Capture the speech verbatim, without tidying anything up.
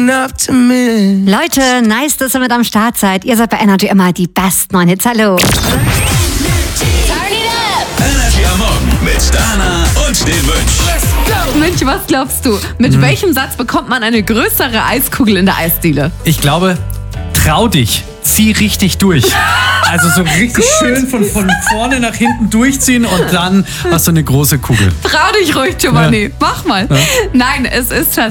up to me. Leute, nice, dass ihr mit am Start seid. Ihr seid bei Energy immer die besten neuen Hits. Hallo. Energy am Morgen mit Dana und dem Mönch. Mensch, was glaubst du? Mit Mhm. welchem Satz bekommt man eine größere Eiskugel in der Eisdiele? Ich glaube, trau dich, zieh richtig durch. Also so richtig schön von, von vorne nach hinten durchziehen und dann hast du eine große Kugel. Trau dich ruhig, Giovanni. Mach mal. Nein, es ist